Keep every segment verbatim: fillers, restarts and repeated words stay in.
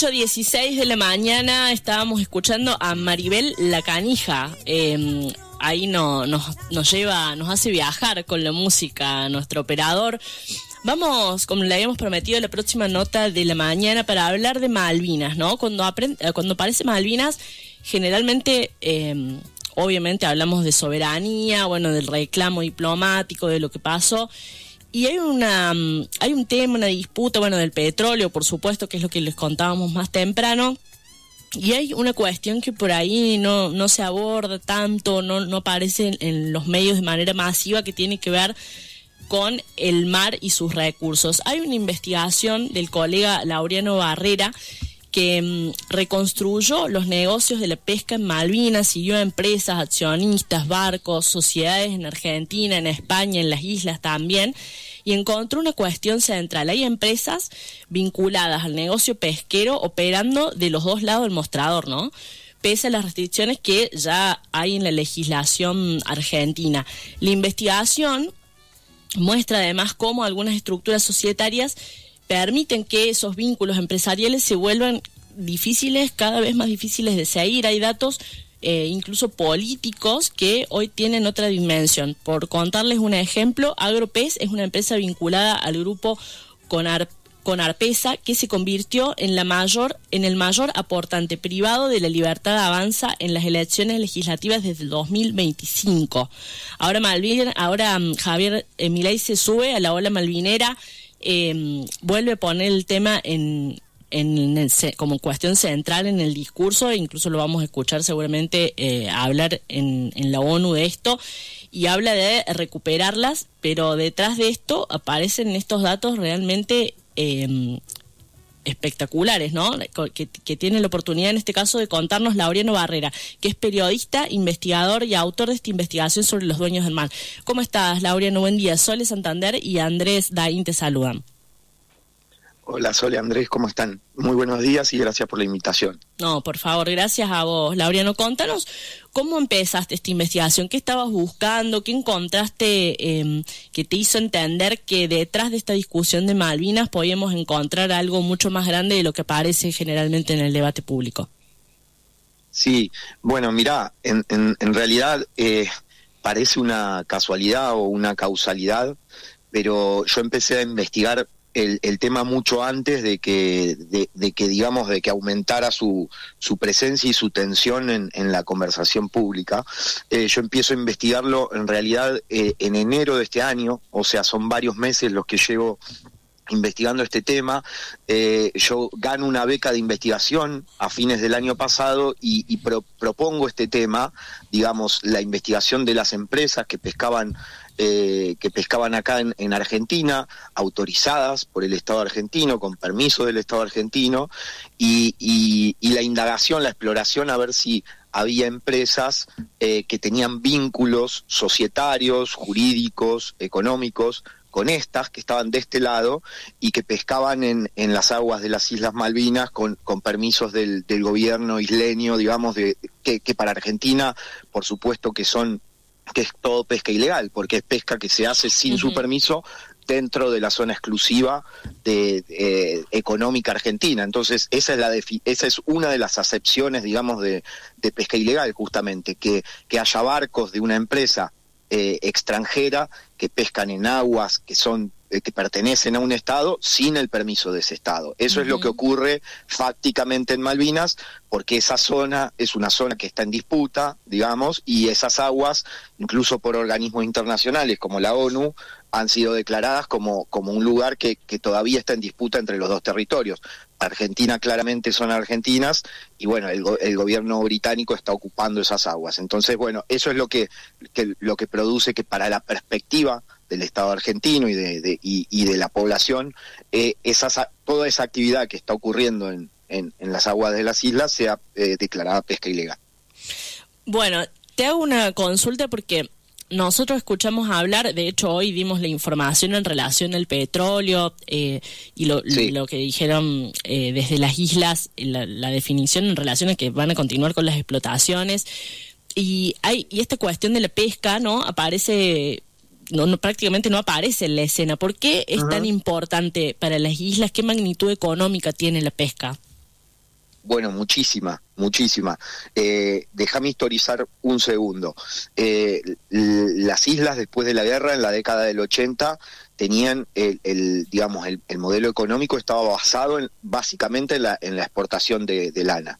ocho dieciséis de la mañana estábamos escuchando a Maribel La Canija. Eh, ahí no, nos, nos lleva, nos hace viajar con la música nuestro operador. Vamos, como le habíamos prometido, la próxima nota de la mañana para hablar de Malvinas, ¿no? Cuando, aprend- cuando aparece Malvinas, generalmente, eh, obviamente hablamos de soberanía, bueno, del reclamo diplomático, de lo que pasó. Y hay una hay un tema, una disputa, bueno, del petróleo, por supuesto, que es lo que les contábamos más temprano. Y hay una cuestión que por ahí no, no se aborda tanto, no, no aparece en, en los medios de manera masiva, que tiene que ver con el mar y sus recursos. Hay una investigación del colega Laureano Barrera que mmm, reconstruyó los negocios de la pesca en Malvinas, siguió a empresas, accionistas, barcos, sociedades en Argentina, en España, en las islas también, y encontró una cuestión central. Hay empresas vinculadas al negocio pesquero operando de los dos lados del mostrador, ¿no? Pese a las restricciones que ya hay en la legislación argentina. La investigación muestra además cómo algunas estructuras societarias permiten que esos vínculos empresariales se vuelvan difíciles, cada vez más difíciles de seguir. Hay datos eh, incluso políticos que hoy tienen otra dimensión. Por contarles un ejemplo, Agropes es una empresa vinculada al grupo Conar, Conarpesa, que se convirtió en la mayor, en el mayor aportante privado de la Libertad Avanza en las elecciones legislativas desde el dos mil veinticinco. Ahora Malvin, ahora um, Javier eh, Milei se sube a la ola malvinera. Eh, vuelve a poner el tema en, en el, como cuestión central en el discurso, e incluso lo vamos a escuchar seguramente eh, hablar en, en la ONU de esto, y habla de recuperarlas, pero detrás de esto aparecen estos datos realmente eh, espectaculares, ¿no? Que, que tiene la oportunidad en este caso de contarnos Laureano Barrera, que es periodista, investigador y autor de esta investigación sobre los dueños del mar. ¿Cómo estás, Laureano? Buen día. Sole Santander y Andrés Daín te saludan. Hola, Sole, Andrés, ¿cómo están? Muy buenos días y gracias por la invitación. No, por favor, gracias a vos, Laureano. Contanos, ¿cómo empezaste esta investigación? ¿Qué estabas buscando? ¿Qué encontraste eh, que te hizo entender que detrás de esta discusión de Malvinas podíamos encontrar algo mucho más grande de lo que aparece generalmente en el debate público? Sí, bueno, mirá, en, en, en realidad eh, parece una casualidad o una causalidad, pero yo empecé a investigar El, el tema mucho antes de que, de, de que digamos, de que aumentara su, su presencia y su tensión en, en la conversación pública. Eh, yo empiezo a investigarlo en realidad eh, en enero de este año, o sea, son varios meses los que llevo investigando este tema. Eh, yo gano una beca de investigación a fines del año pasado y, y pro, propongo este tema, digamos, la investigación de las empresas que pescaban Eh, que pescaban acá en, en Argentina, autorizadas por el Estado argentino, con permiso del Estado argentino, y, y, y la indagación, la exploración, a ver si había empresas eh, que tenían vínculos societarios, jurídicos, económicos, con estas que estaban de este lado y que pescaban en, en las aguas de las Islas Malvinas con, con permisos del, del gobierno isleño, digamos, de que, que para Argentina, por supuesto que son que es todo pesca ilegal, porque es pesca que se hace sin uh-huh. su permiso dentro de la zona exclusiva de, eh, económica argentina. Entonces esa es la defi- esa es una de las acepciones, digamos, de, de pesca ilegal, justamente, que, que haya barcos de una empresa eh, extranjera que pescan en aguas que son eh, que pertenecen a un estado sin el permiso de ese estado. Eso uh-huh. es lo que ocurre fácticamente en Malvinas, porque esa zona es una zona que está en disputa, digamos, y esas aguas, incluso por organismos internacionales como la ONU, han sido declaradas como, como un lugar que, que todavía está en disputa entre los dos territorios. Argentina claramente son argentinas y bueno, el, el gobierno británico está ocupando esas aguas. Entonces, bueno, eso es lo que, que, lo que produce que para la perspectiva del Estado argentino y de, de, y, y de la población, eh, esas, toda esa actividad que está ocurriendo en, en, en las aguas de las islas sea eh, declarada pesca ilegal. Bueno, te hago una consulta porque nosotros escuchamos hablar, de hecho hoy dimos la información en relación al petróleo eh, y lo, sí. lo que dijeron eh, desde las islas, la, la definición en relación a que van a continuar con las explotaciones, y hay y esta cuestión de la pesca, ¿no? Aparece... No, no, prácticamente no aparece en la escena. ¿Por qué es uh-huh. tan importante para las islas? ¿Qué magnitud económica tiene la pesca? Bueno, muchísima, muchísima. Eh, déjame historizar un segundo. Eh, las islas después de la guerra, en la década del ochenta, tenían el, el digamos, el, el modelo económico estaba basado en, básicamente en la, en la exportación de, de lana.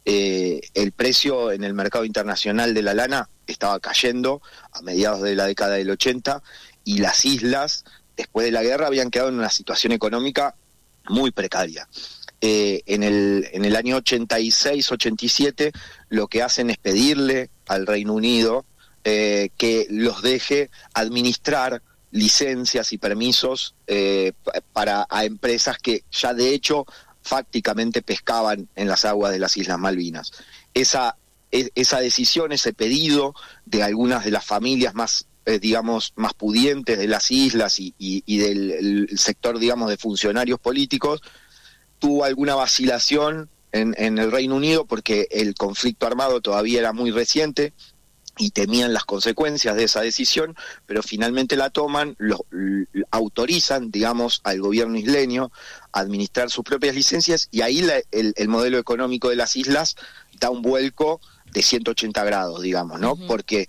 Eh, el precio en el mercado internacional de la lana estaba cayendo a mediados de la década del ochenta, y las islas, después de la guerra, habían quedado en una situación económica muy precaria. Eh, en el en el año ochenta y seis, ochenta y siete, lo que hacen es pedirle al Reino Unido eh, que los deje administrar licencias y permisos eh, para a empresas que ya de hecho fácticamente pescaban en las aguas de las Islas Malvinas. Esa esa decisión, ese pedido de algunas de las familias más eh, digamos más pudientes de las islas y, y, y del el sector, digamos, de funcionarios políticos, tuvo alguna vacilación en, en el Reino Unido, porque el conflicto armado todavía era muy reciente y temían las consecuencias de esa decisión, pero finalmente la toman, lo, lo autorizan, digamos, al gobierno isleño a administrar sus propias licencias, y ahí la, el, el modelo económico de las islas da un vuelco de ciento ochenta grados, digamos, ¿no? Uh-huh. Porque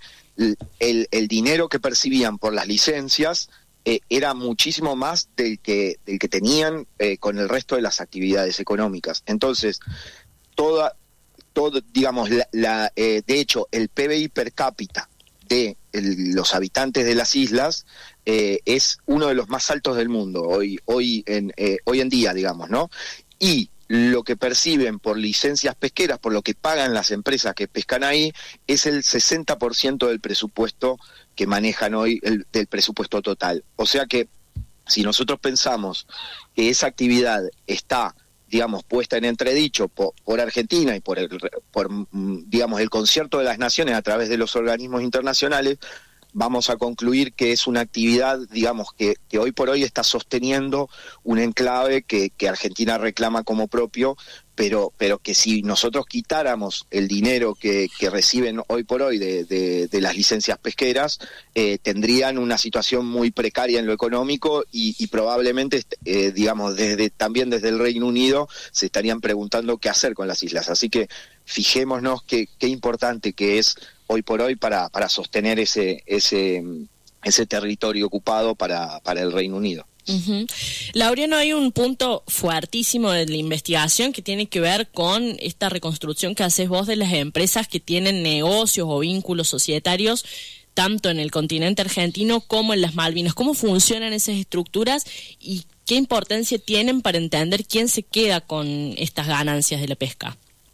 el, el dinero que percibían por las licencias Eh, era muchísimo más del que del que tenían eh, con el resto de las actividades económicas. Entonces, toda, todo, digamos, la, la eh, de hecho, el P B I per cápita de el, los habitantes de las islas eh, es uno de los más altos del mundo hoy hoy en eh, hoy en día, digamos, ¿no? Y lo que perciben por licencias pesqueras, por lo que pagan las empresas que pescan ahí, es el sesenta por ciento del presupuesto que manejan hoy, el, del presupuesto total. O sea que si nosotros pensamos que esa actividad está, digamos, puesta en entredicho por, por Argentina y por, el, por, digamos, el concierto de las naciones a través de los organismos internacionales, vamos a concluir que es una actividad, digamos, que, que hoy por hoy está sosteniendo un enclave que, que Argentina reclama como propio, pero pero que si nosotros quitáramos el dinero que, que reciben hoy por hoy de, de, de las licencias pesqueras, eh, tendrían una situación muy precaria en lo económico, y, y probablemente, eh, digamos, desde también desde el Reino Unido se estarían preguntando qué hacer con las islas. Así que fijémonos qué qué importante que es hoy por hoy para, para sostener ese ese ese territorio ocupado para, para el Reino Unido. Uh-huh. Laureano, hay un punto fuertísimo de la investigación que tiene que ver con esta reconstrucción que haces vos de las empresas que tienen negocios o vínculos societarios tanto en el continente argentino como en las Malvinas. ¿Cómo funcionan esas estructuras y qué importancia tienen para entender quién se queda con estas ganancias de la pesca?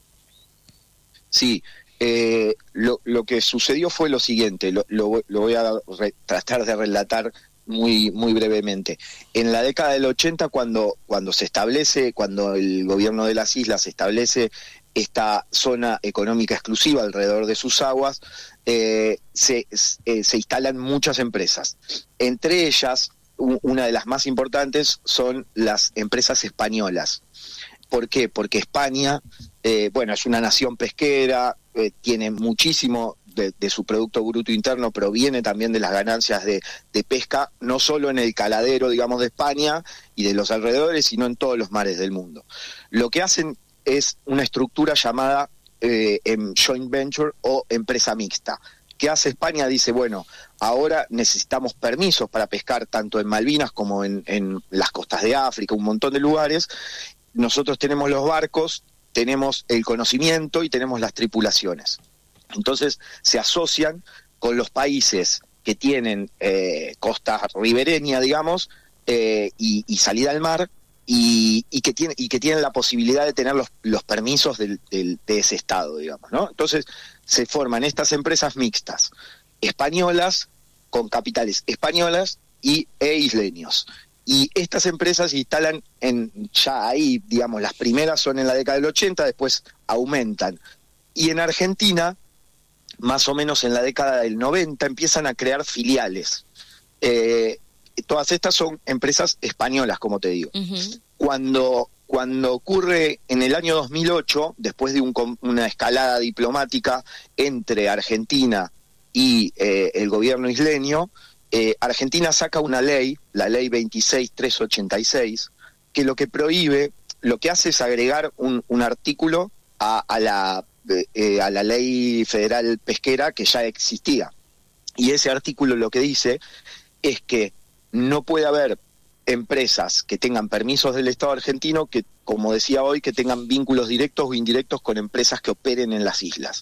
Sí, eh, lo, lo que sucedió fue lo siguiente, lo, lo, lo voy a re, tratar de relatar muy muy brevemente. En la década del ochenta, cuando cuando se establece, cuando el gobierno de las islas establece esta zona económica exclusiva alrededor de sus aguas, eh, se, eh, se instalan muchas empresas. Entre ellas, u, una de las más importantes son las empresas españolas. ¿Por qué? Porque España, eh, bueno, es una nación pesquera, eh, tiene muchísimo De, de su Producto Bruto Interno, proviene también de las ganancias de, de pesca, no solo en el caladero, digamos, de España y de los alrededores, sino en todos los mares del mundo. Lo que hacen es una estructura llamada eh, joint venture o empresa mixta. ¿Qué hace España? Dice, bueno, ahora necesitamos permisos para pescar tanto en Malvinas como en, en las costas de África, un montón de lugares. Nosotros tenemos los barcos, tenemos el conocimiento y tenemos las tripulaciones. Entonces se asocian con los países que tienen eh, costa ribereña, digamos, eh, y, y salida al mar, y, y, que tiene, y que tienen la posibilidad de tener los, los permisos del, del, de ese estado, digamos, ¿no? Entonces se forman estas empresas mixtas, españolas, con capitales españolas y, e isleños. Y estas empresas se instalan en ya ahí, digamos, las primeras son en la década del ochenta, después aumentan. Y en Argentina, más o menos en la década del noventa, empiezan a crear filiales. Eh, todas estas son empresas españolas, como te digo. Uh-huh. Cuando, cuando ocurre en el año dos mil ocho, después de un, una escalada diplomática entre Argentina y eh, el gobierno isleño, eh, Argentina saca una ley, la ley veintiséis mil trescientos ochenta y seis, que lo que prohíbe lo que hace es agregar un, un artículo a, a, la, eh, a la ley federal pesquera que ya existía. Y ese artículo lo que dice es que no puede haber empresas que tengan permisos del Estado argentino que, como decía hoy, que tengan vínculos directos o indirectos con empresas que operen en las islas.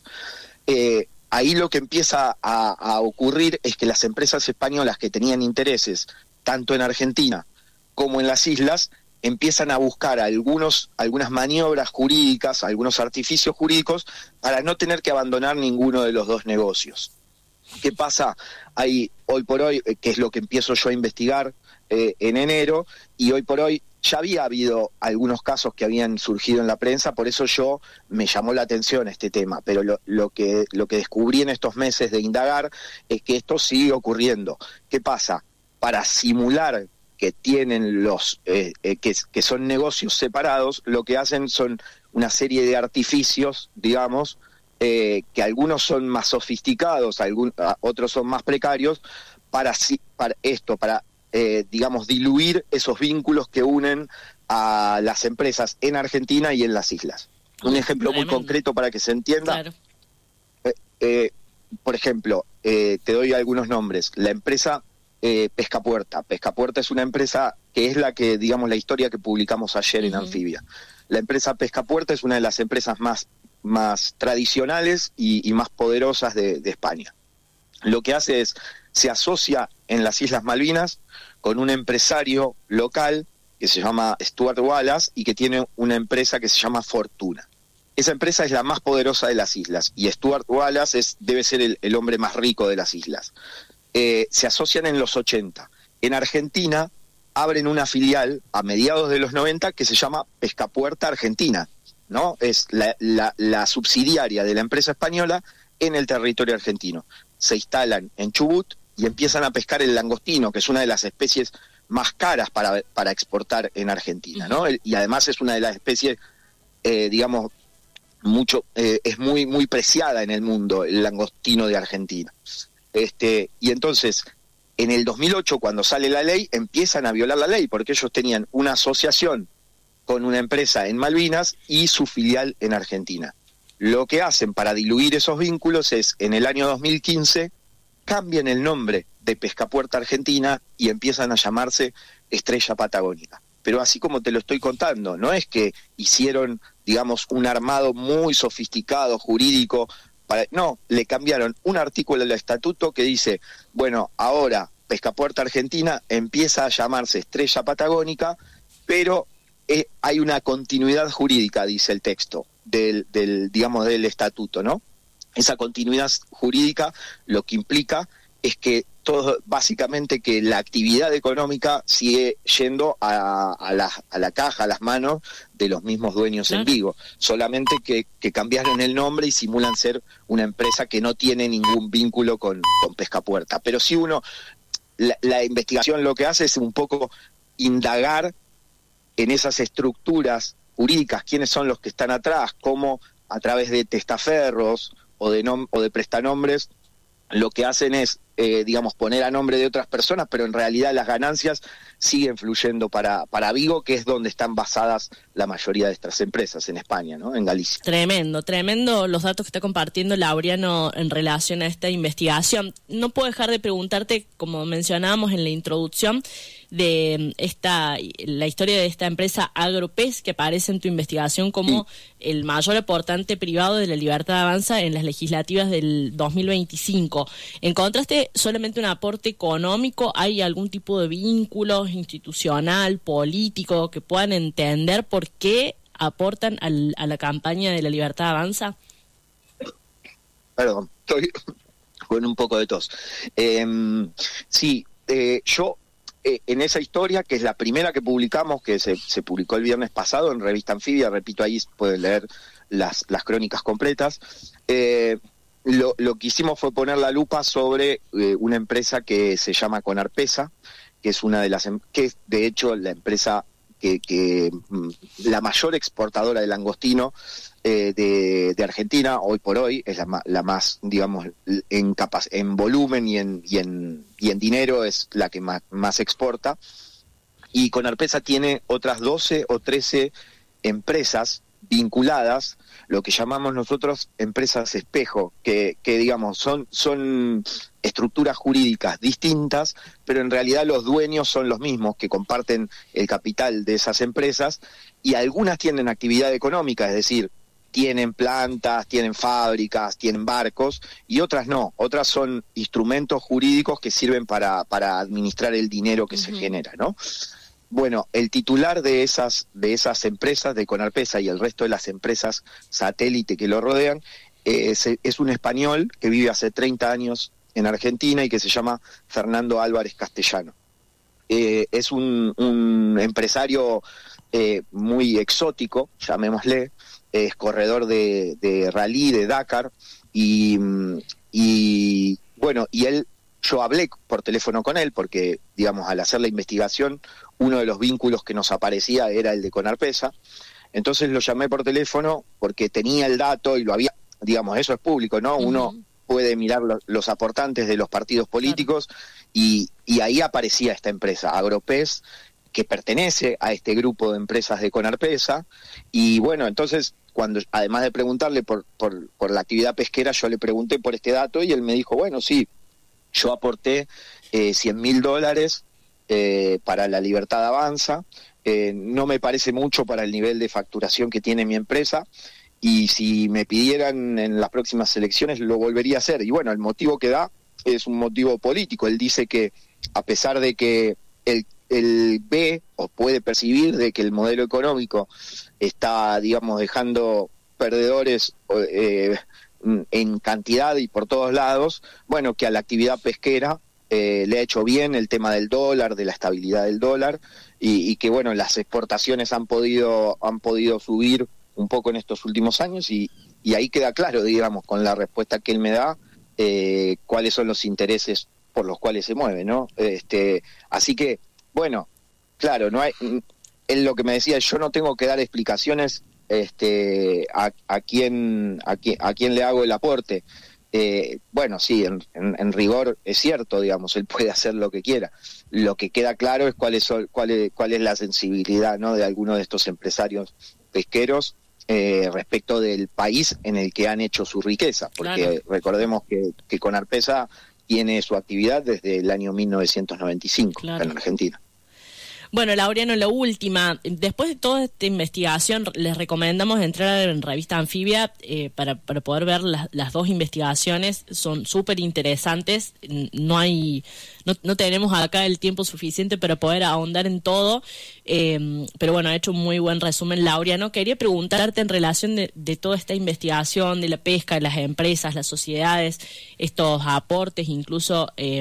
Eh, ahí lo que empieza a, a ocurrir es que las empresas españolas que tenían intereses tanto en Argentina como en las islas empiezan a buscar algunos, algunas maniobras jurídicas, algunos artificios jurídicos para no tener que abandonar ninguno de los dos negocios. ¿Qué pasa? Hay hoy por hoy, eh, que es lo que empiezo yo a investigar eh, en enero, y hoy por hoy ya había habido algunos casos que habían surgido en la prensa, por eso yo me llamó la atención este tema, pero lo, lo que lo que descubrí en estos meses de indagar es que esto sigue ocurriendo. ¿Qué pasa? Para simular que tienen los eh, eh, que, que son negocios separados, lo que hacen son una serie de artificios, digamos, eh, que algunos son más sofisticados, algún, otros son más precarios, para, para esto, para, eh, digamos, diluir esos vínculos que unen a las empresas en Argentina y en las islas. Un ejemplo muy concreto para que se entienda. Claro. Eh, eh, por ejemplo, eh, te doy algunos nombres. La empresa Eh, Pescapuerta. Pescapuerta es una empresa que es la que, digamos, la historia que publicamos ayer uh-huh. en Anfibia. La empresa Pescapuerta es una de las empresas más, más tradicionales y, y más poderosas de, de España. Lo que hace es, se asocia en las Islas Malvinas con un empresario local que se llama Stuart Wallace y que tiene una empresa que se llama Fortuna. Esa empresa es la más poderosa de las islas y Stuart Wallace es, debe ser el, el hombre más rico de las islas. Eh, se asocian en los ochenta. En Argentina abren una filial a mediados de los noventa que se llama Pescapuerta Argentina, ¿no? Es la, la, la subsidiaria de la empresa española en el territorio argentino. Se instalan en Chubut y empiezan a pescar el langostino, que es una de las especies más caras para, para exportar en Argentina, ¿no? El, y además es una de las especies, eh, digamos, mucho eh, es muy, muy preciada en el mundo, el langostino de Argentina. Este, y entonces, en el dos mil ocho, cuando sale la ley, empiezan a violar la ley, porque ellos tenían una asociación con una empresa en Malvinas y su filial en Argentina. Lo que hacen para diluir esos vínculos es, en el año dos mil quince, cambian el nombre de Pescapuerta Argentina y empiezan a llamarse Estrella Patagónica. Pero así como te lo estoy contando, no es que hicieron, digamos, un armado muy sofisticado, jurídico. Para, no, le cambiaron un artículo del estatuto que dice, bueno, ahora Pescapuerta Argentina empieza a llamarse Estrella Patagónica, pero eh, hay una continuidad jurídica, dice el texto, del, del, digamos, del estatuto, ¿no? Esa continuidad jurídica lo que implica es que todo, básicamente que la actividad económica sigue yendo a, a, la, a la caja, a las manos de los mismos dueños claro. en Vigo, solamente que, que cambiaron el nombre y simulan ser una empresa que no tiene ningún vínculo con, con Pescapuerta. Pero si uno, la, la investigación lo que hace es un poco indagar en esas estructuras jurídicas, quiénes son los que están atrás, cómo a través de testaferros o de, nom- o de prestanombres, lo que hacen es, eh, digamos, poner a nombre de otras personas, pero en realidad las ganancias siguen fluyendo para, para Vigo, que es donde están basadas la mayoría de estas empresas en España, ¿no? En Galicia. Tremendo, tremendo los datos que está compartiendo Laureano en relación a esta investigación. No puedo dejar de preguntarte, como mencionábamos en la introducción, de esta la historia de esta empresa Agropes, que aparece en tu investigación como sí. el mayor aportante privado de la Libertad Avanza en las legislativas del dos mil veinticinco. ¿Encontraste solamente un aporte económico? ¿Hay algún tipo de vínculo institucional, político, que puedan entender por qué aportan al, a la campaña de la Libertad Avanza? Perdón, estoy con un poco de tos. Eh, sí, eh, yo... en esa historia, que es la primera que publicamos, que se, se publicó el viernes pasado en Revista Anfibia, repito, ahí pueden leer las, las crónicas completas, eh, lo, lo que hicimos fue poner la lupa sobre eh, una empresa que se llama Conarpesa, que es una de las, que es de hecho la empresa que, que la mayor exportadora de langostino eh, de, de Argentina, hoy por hoy, es la, la más, digamos, en capac- en volumen y en, y en y en dinero es la que más, más exporta. Y Conarpesa tiene otras doce o trece empresas vinculadas, lo que llamamos nosotros empresas espejo, que, que digamos son, son estructuras jurídicas distintas, pero en realidad los dueños son los mismos, que comparten el capital de esas empresas, y algunas tienen actividad económica, es decir, tienen plantas, tienen fábricas, tienen barcos, y otras no, otras son instrumentos jurídicos que sirven para, para administrar el dinero que uh-huh. se genera, ¿no? Bueno, el titular de esas de esas empresas, de Conarpesa y el resto de las empresas satélite que lo rodean, eh, es, es un español que vive hace treinta años en Argentina y que se llama Fernando Álvarez Castellano. Eh, es un, un empresario eh, muy exótico, llamémosle, es corredor de, de rally, de Dakar, y, y bueno, y él... Yo hablé por teléfono con él porque, digamos, al hacer la investigación, uno de los vínculos que nos aparecía era el de Conarpesa. Entonces lo llamé por teléfono porque tenía el dato y lo había, digamos, eso es público, ¿no? Uh-huh. Uno puede mirar lo, los aportantes de los partidos políticos, claro. y, y ahí aparecía esta empresa, Agropes, que pertenece a este grupo de empresas de Conarpesa. Y bueno, entonces, cuando además de preguntarle por, por, por la actividad pesquera, yo le pregunté por este dato y él me dijo, bueno, sí, yo aporté eh, cien mil dólares eh, para la Libertad Avanza, eh, no me parece mucho para el nivel de facturación que tiene mi empresa, y si me pidieran en las próximas elecciones lo volvería a hacer. Y bueno, el motivo que da es un motivo político. Él dice que a pesar de que él, él ve o puede percibir de que el modelo económico está, digamos, dejando perdedores eh, en cantidad y por todos lados, bueno, que a la actividad pesquera eh, le ha hecho bien el tema del dólar, de la estabilidad del dólar, y, y que bueno, las exportaciones han podido han podido subir un poco en estos últimos años, y, y ahí queda claro, digamos, con la respuesta que él me da, eh, cuáles son los intereses por los cuales se mueve, ¿no? Este, así que, bueno, claro, no hay, él lo que me decía, yo no tengo que dar explicaciones este a, a quién a quién a quién le hago el aporte. Eh, bueno, sí, en, en, en rigor es cierto, digamos, él puede hacer lo que quiera. Lo que queda claro es cuál es cuál es, cuál es la sensibilidad, ¿no?, de algunos de estos empresarios pesqueros eh, respecto del país en el que han hecho su riqueza, porque claro, recordemos que, que Conarpesa tiene su actividad desde el año mil novecientos noventa y cinco, claro, en Argentina. Bueno, Laureano, la última. Después de toda esta investigación, les recomendamos entrar en Revista Anfibia eh, para, para poder ver las, las dos investigaciones. Son súper interesantes. No hay, no, no tenemos acá el tiempo suficiente para poder ahondar en todo. Eh, pero bueno, ha hecho un muy buen resumen, Laureano. Quería preguntarte en relación de, de toda esta investigación, de la pesca, de las empresas, las sociedades, estos aportes, incluso eh,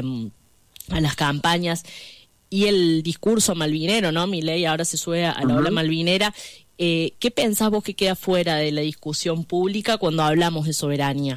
a las campañas, y el discurso malvinero, ¿no? Milei ahora se sube a la ola malvinera. Eh, ¿Qué pensás vos que queda fuera de la discusión pública cuando hablamos de soberanía?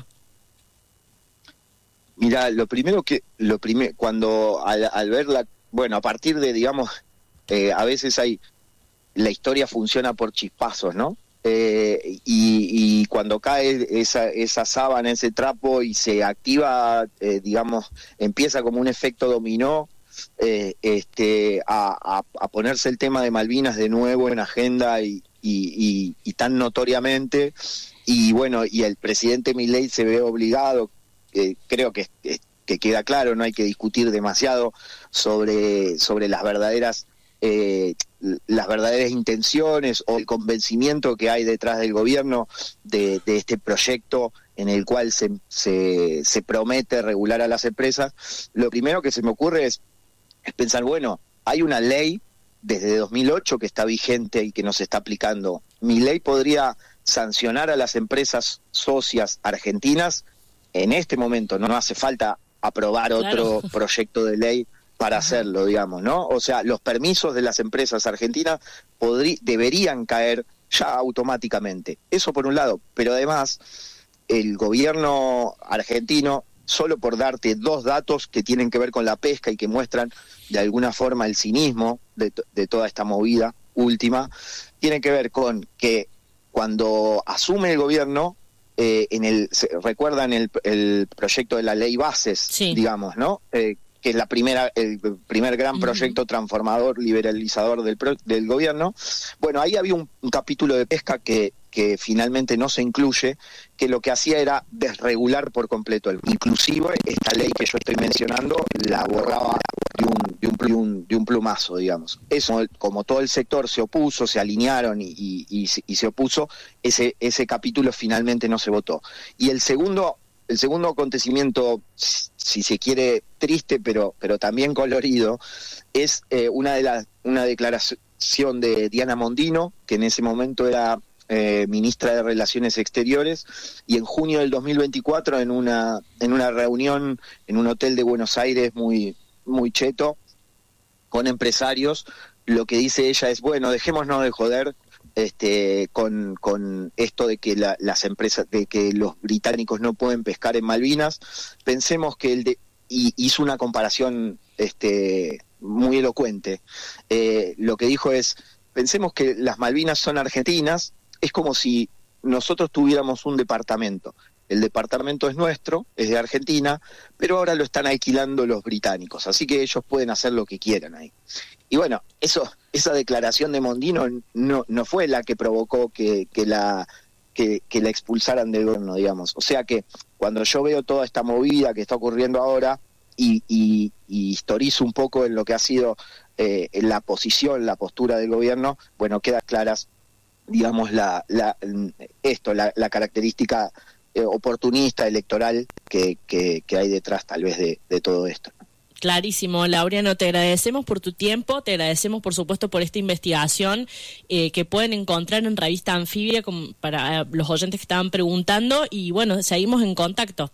Mira, lo primero que, lo primero, cuando al, al ver la, bueno, a partir de, digamos, eh, a veces hay, la historia funciona por chispazos, ¿no? Eh, y, y cuando cae esa, esa sábana, ese trapo y se activa, eh, digamos, empieza como un efecto dominó, Eh, este, a, a, a ponerse el tema de Malvinas de nuevo en agenda y, y, y, y tan notoriamente, y bueno, y el presidente Milei se ve obligado, eh, creo que, que queda claro, no hay que discutir demasiado sobre, sobre las verdaderas eh, las verdaderas intenciones o el convencimiento que hay detrás del gobierno de, de este proyecto en el cual se, se, se promete regular a las empresas. Lo primero que se me ocurre es es pensar, bueno, hay una ley desde dos mil ocho que está vigente y que no se está aplicando. Mi ley podría sancionar a las empresas socias argentinas en este momento, no hace falta aprobar otro claro. proyecto de ley para hacerlo, digamos, ¿no? O sea, los permisos de las empresas argentinas podrí, deberían caer ya automáticamente. Eso por un lado, pero además el gobierno argentino, solo por darte dos datos que tienen que ver con la pesca y que muestran de alguna forma el cinismo de, de toda esta movida última, tiene que ver con que cuando asume el gobierno, eh, en el se, recuerdan el, el proyecto de la ley Bases, sí. digamos, ¿no? Eh, que es la primera, el primer gran proyecto uh-huh. transformador, liberalizador del, pro, del gobierno. Bueno, ahí había un, un capítulo de pesca que, que finalmente no se incluye, que lo que hacía era desregular por completo. Inclusive esta ley que yo estoy mencionando la borraba de un, de un, de un, de un plumazo, digamos. Eso, como todo el sector se opuso, se alinearon y, y, y, y se opuso, ese, ese capítulo finalmente no se votó. Y el segundo... El segundo acontecimiento, si se quiere, triste, pero, pero también colorido, es eh, una de las una declaración de Diana Mondino, que en ese momento era eh, ministra de Relaciones Exteriores, y en junio del dos mil veinticuatro, en una en una reunión en un hotel de Buenos Aires muy muy cheto, con empresarios, lo que dice ella es, bueno, dejémonos de joder, Este, con, con esto de que la, las empresas, de que los británicos no pueden pescar en Malvinas, pensemos que el de, y hizo una comparación este, muy elocuente. Eh, lo que dijo es, pensemos que las Malvinas son argentinas, es como si nosotros tuviéramos un departamento. El departamento es nuestro, es de Argentina, pero ahora lo están alquilando los británicos, así que ellos pueden hacer lo que quieran ahí. Y bueno, eso, esa declaración de Mondino no, no fue la que provocó que, que, la, que, que la expulsaran del gobierno, digamos. O sea que cuando yo veo toda esta movida que está ocurriendo ahora y, y, y historizo un poco en lo que ha sido eh, la posición, la postura del gobierno, bueno, queda claras, digamos, la, la, esto, la, la característica eh, oportunista, electoral que, que, que hay detrás tal vez de, de todo esto. Clarísimo, Laureano, te agradecemos por tu tiempo, te agradecemos por supuesto por esta investigación eh, que pueden encontrar en Revista Anfibia con, para eh, los oyentes que estaban preguntando y bueno, seguimos en contacto.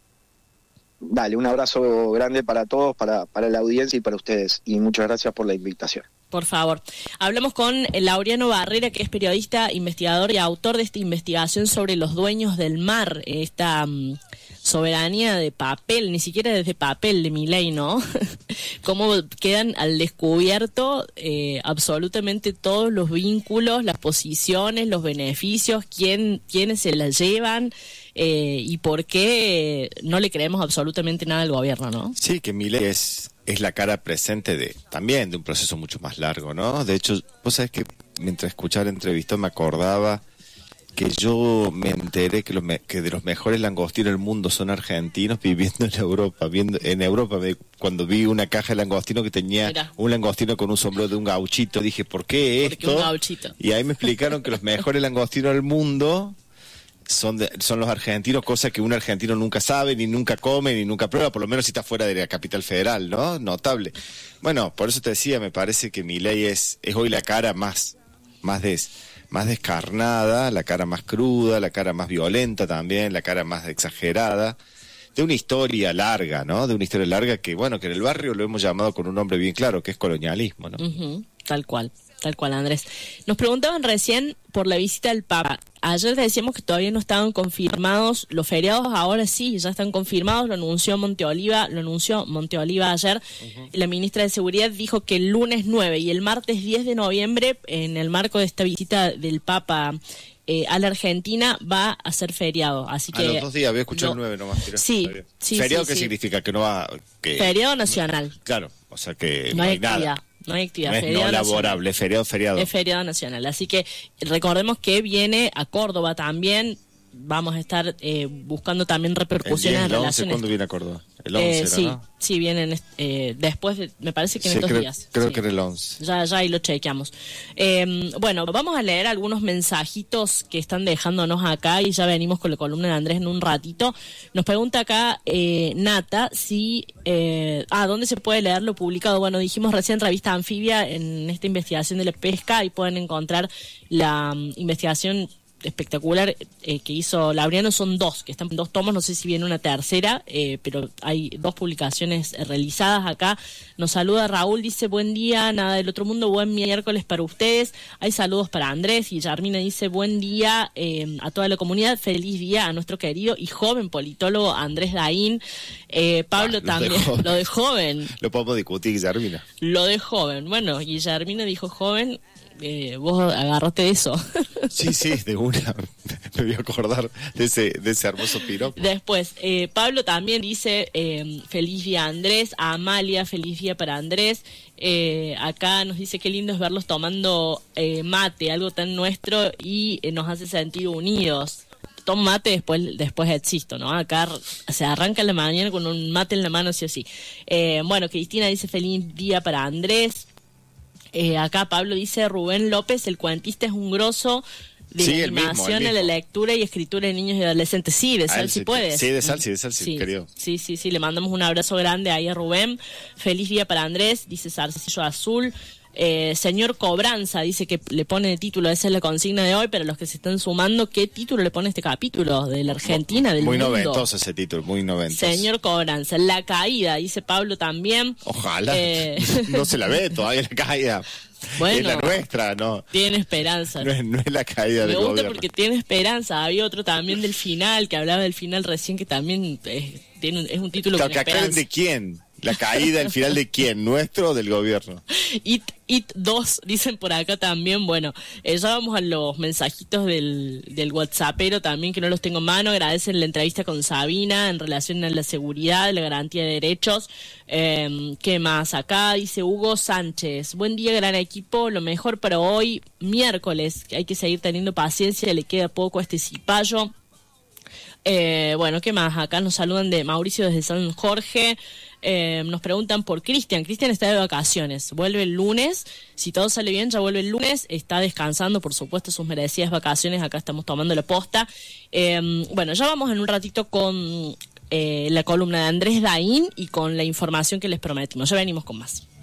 Dale, un abrazo grande para todos, para, para la audiencia y para ustedes y muchas gracias por la invitación. Por favor. Hablamos con Laureano Barrera, que es periodista, investigador y autor de esta investigación sobre los dueños del mar, esta um, soberanía de papel, ni siquiera desde papel de Milei, ¿no? Cómo quedan al descubierto eh, absolutamente todos los vínculos, las posiciones, los beneficios, quién, quiénes se las llevan. Eh, y por qué no le creemos absolutamente nada al gobierno, ¿no? Sí, que Milei es, es la cara presente de también de un proceso mucho más largo, ¿no? De hecho, vos sabés que mientras escuchaba la entrevista me acordaba que yo me enteré que, los me, que de los mejores langostinos del mundo son argentinos viviendo en Europa. Viendo, en Europa, me, cuando vi una caja de langostino que tenía Mira. un langostino con un sombrero de un gauchito, dije, ¿por qué esto? ¿Por qué un gauchito? Y ahí me explicaron que los mejores langostinos del mundo son de, son los argentinos, cosa que un argentino nunca sabe, ni nunca come, ni nunca prueba, por lo menos si está fuera de la capital federal, ¿no? Notable. Bueno, por eso te decía, me parece que Milei es, es hoy la cara más, más, des, más descarnada, la cara más cruda, la cara más violenta también, la cara más exagerada, de una historia larga, ¿no? De una historia larga que, bueno, que en el barrio lo hemos llamado con un nombre bien claro, que es colonialismo, ¿no? Uh-huh, tal cual. Tal cual, Andrés. Nos preguntaban recién por la visita del Papa. Ayer decíamos que todavía no estaban confirmados los feriados, ahora sí, ya están confirmados, lo anunció Monteoliva, lo anunció Monteoliva ayer. Uh-huh. La ministra de Seguridad dijo que el lunes nueve y el martes diez de noviembre, en el marco de esta visita del Papa eh, a la Argentina, va a ser feriado. Así que a los dos días, había escuchado no, el nueve nomás. Tira, sí, sí. ¿Feriado sí, qué sí. significa? Que no va... Que, feriado nacional. Claro, o sea que no, no hay, hay nada. actividad. No hay actividad. No es feriado no laborable, es feriado, feriado. Es feriado nacional. Así que recordemos que viene a Córdoba también. Vamos a estar eh, buscando también repercusiones en relaciones. ¿Cuándo viene a Córdoba? El once, eh, sí, ¿no? sí, vienen eh, después, de, me parece que en sí, estos creo, días. Creo sí. que era el once. Ya, ya ahí lo chequeamos. Eh, bueno, vamos a leer algunos mensajitos que están dejándonos acá y ya venimos con la columna de Andrés en un ratito. Nos pregunta acá eh, Nata si... Eh, ah, ¿dónde se puede leer lo publicado? Bueno, dijimos recién Revista Anfibia en esta investigación de la pesca y pueden encontrar la um, investigación espectacular eh, que hizo Laureano. Son dos, que están en dos tomos, no sé si viene una tercera, eh, pero hay dos publicaciones eh, realizadas acá. Nos saluda Raúl, dice buen día, nada del otro mundo, buen miércoles para ustedes. Hay saludos para Andrés y Yarmina dice buen día eh, a toda la comunidad, feliz día a nuestro querido y joven politólogo Andrés Daín. Eh, Pablo ah, también, de lo de joven. Lo podemos discutir, Yarmina. Lo de joven, bueno, y Yarmina dijo joven. Eh, vos agarraste de eso. Sí, sí, de una. Me voy a acordar de ese, de ese hermoso piropo. Después, eh, Pablo también dice eh, feliz día Andrés, a Amalia, feliz día para Andrés. Eh, acá nos dice qué lindo es verlos tomando eh, mate, algo tan nuestro, y eh, nos hace sentir unidos. Tomo mate, después después existo, ¿no? Acá se arranca la mañana con un mate en la mano, sí o sí. Eh, bueno, Cristina dice feliz día para Andrés. Eh, acá Pablo dice Rubén López, el cuentista es un grosso de sí, la el mismo, animación, el mismo. de la lectura y escritura de niños y adolescentes. Sí, de Sal si sí, puedes. Sí, de Sal, sí, de Sal, sí, sí, querido. Sí, sí, sí, le mandamos un abrazo grande ahí a Rubén. Feliz día para Andrés, dice Zarcillo Azul. Eh, señor Cobranza dice que le pone de título, esa es la consigna de hoy, pero los que se están sumando, ¿qué título le pone este capítulo? De la Argentina, del Muy mundo. noventoso ese título, muy noventoso. Señor Cobranza, la caída, dice Pablo también. Ojalá, Eh... no se la ve todavía la caída. Bueno, es la nuestra, ¿no? Tiene esperanza. No es, no es la caída Me del gusta gobierno. porque tiene esperanza. Había otro también del final, que hablaba del final recién, que también es, tiene un, es un título Claro, con que aclaren esperanza. de quién. La caída, el final de quién, nuestro o del gobierno. It, It dos, dicen por acá también. Bueno, eh, ya vamos a los mensajitos del, del WhatsAppero también, que no los tengo en mano. Agradecen la entrevista con Sabina en relación a la seguridad, la garantía de derechos. Eh, ¿Qué más? Acá dice Hugo Sánchez. Buen día, gran equipo. Lo mejor para hoy, miércoles. Que hay que seguir teniendo paciencia, le queda poco a este cipayo. Eh, bueno, ¿qué más? Acá nos saludan de Mauricio desde San Jorge. Eh, nos preguntan por Cristian. Cristian está de vacaciones, vuelve el lunes. Si todo sale bien, ya vuelve el lunes. Está descansando, por supuesto, sus merecidas vacaciones. Acá estamos tomando la posta. Eh, bueno, ya vamos en un ratito con eh, la columna de Andrés Daín y con la información que les prometimos. Ya venimos con más.